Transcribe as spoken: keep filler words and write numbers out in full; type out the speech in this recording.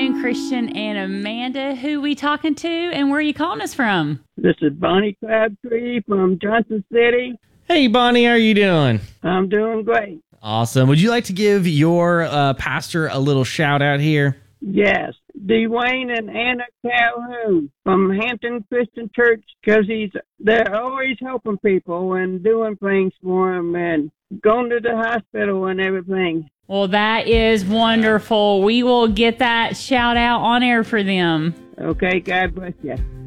And Christian and Amanda, who we talking to, and where are you calling us from? This is Bonnie Crabtree from Johnson City. Hey, Bonnie, how are you doing? I'm doing great. Awesome. Would you like to give your uh, pastor a little shout out here? Yes, Dwayne and Anna Calhoun from Hampton Christian Church, because he's they're always helping people and doing things for them and going to the hospital and everything. Well, that is wonderful. We will get that shout out on air for them. Okay, God bless you.